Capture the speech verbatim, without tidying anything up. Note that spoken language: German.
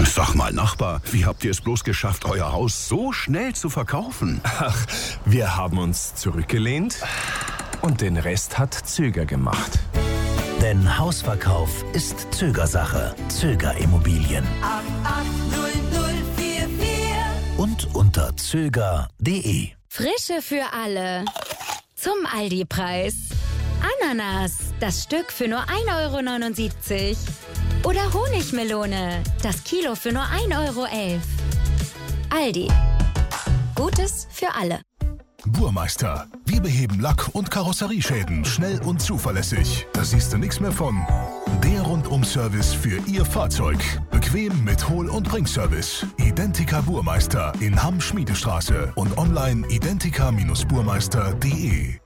Sag mal, Nachbar, wie habt ihr es bloß geschafft, euer Haus so schnell zu verkaufen? Ach, wir haben uns zurückgelehnt und den Rest hat Zöger gemacht. Denn Hausverkauf ist Zögersache. Zöger Immobilien. acht acht null null vier vier. Und unter zöger punkt de. Frische für alle. Zum Aldi-Preis. Ananas, das Stück für nur ein Euro neunundsiebzig. Oder Honigmelone, das Kilo für nur ein Euro elf. Aldi. Gutes für alle. Burmeister. Wir beheben Lack- und Karosserieschäden schnell und zuverlässig. Da siehst du nichts mehr von. Der Rundum-Service für Ihr Fahrzeug. Bequem mit Hol- und Bringservice. Identica Burmeister in Hamm-Schmiedestraße und online identica Bindestrich burmeister punkt de.